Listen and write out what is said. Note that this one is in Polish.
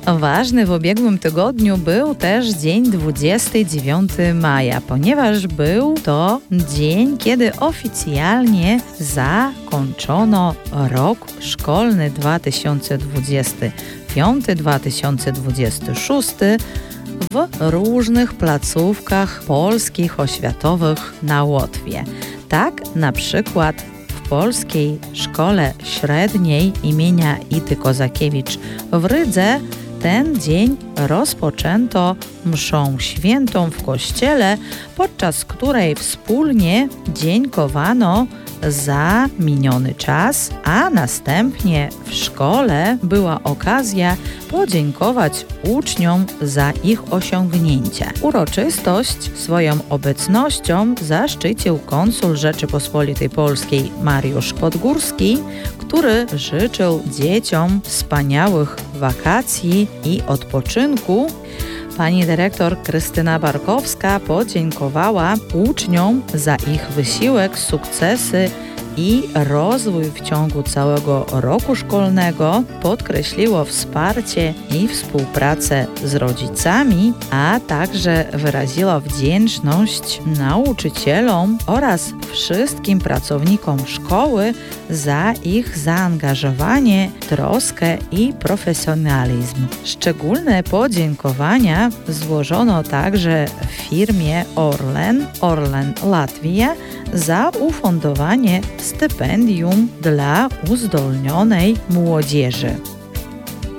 Ważny w ubiegłym tygodniu był też dzień 29 maja, ponieważ był to dzień, kiedy oficjalnie zakończono rok szkolny 2025-2026 w różnych placówkach polskich oświatowych na Łotwie. Tak na przykład w Polskiej Szkole Średniej imienia Ity Kozakiewicz w Rydze ten dzień rozpoczęto mszą świętą w kościele, podczas której wspólnie dziękowano za miniony czas, a następnie w szkole była okazja podziękować uczniom za ich osiągnięcia. Uroczystość swoją obecnością zaszczycił konsul Rzeczypospolitej Polskiej Mariusz Podgórski, który życzył dzieciom wspaniałych wakacji i odpoczynku. Pani dyrektor Krystyna Barkowska podziękowała uczniom za ich wysiłek, sukcesy i rozwój w ciągu całego roku szkolnego, podkreśliło wsparcie i współpracę z rodzicami, a także wyraziła wdzięczność nauczycielom oraz wszystkim pracownikom szkoły za ich zaangażowanie, troskę i profesjonalizm. Szczególne podziękowania złożono także firmie Orlen Latvia za ufundowanie stypendium dla uzdolnionej młodzieży.